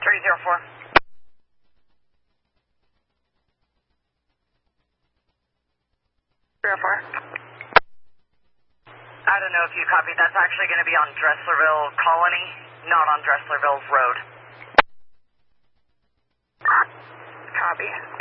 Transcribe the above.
304. I don't know if you copied. That's actually going to be on Dresslerville Colony, not on Dresslerville Road. Copy.